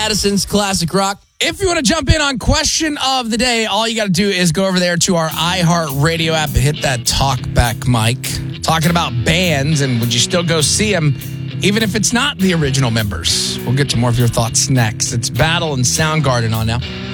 Addison's Classic Rock. If you want to jump in on question of the day, all you got to do is go over there to our iHeartRadio app and hit that talkback mic. Talking about bands, and would you still go see them, even if it's not the original members? We'll get to more of your thoughts next. It's Battle and Soundgarden on now.